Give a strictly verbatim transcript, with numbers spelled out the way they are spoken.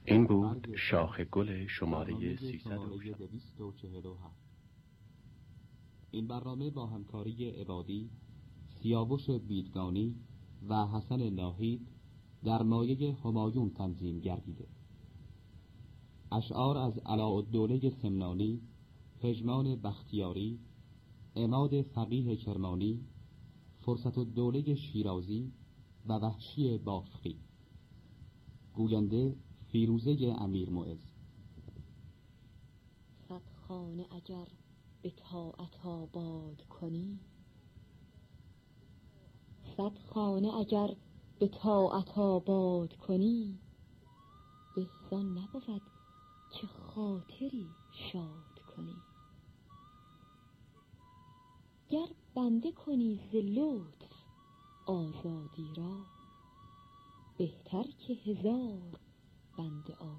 این بود شاخ گل شماره سیصد و چهل و هفت. این برنامه با همکاری عبادی، سیاوش بیدگانی و حسن ناهید در مایه همایون تنظیم گردیده. اشعار از علاءالدوله سمنانی، پژمان بختیاری، عماد فقیه کرمانی، فرصت الدوله شیرازی و وحشی بافقی. گوینده فیروزه امیر معز. صد خانه اگر به طاعت آباد کنی، صد خانه اگر به طاعت آباد کنی، به زان نبود که خاطری شاد کنی. گر بنده کنی ز لطف آزادی را، بهتر که هزار بنده